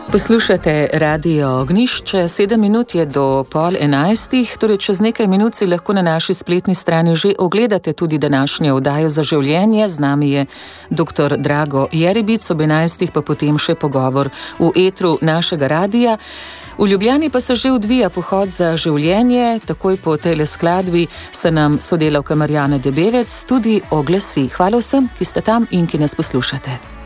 Poslušate Radio Ognjišče, 7 minut je do 10:30, torej čez nekaj minut si lahko na naši spletni strani že ogledate tudi današnjo oddajo Za življenje. Z nami je dr. Drago Jeribic, ob 11. pa potem še pogovor v etru našega radija. V Ljubljani pa se že odvija pohod za življenje, takoj po tej skladbi se nam sodelavka Marjana Debevec tudi oglasi. Hvala vsem, ki ste tam in ki nas poslušate.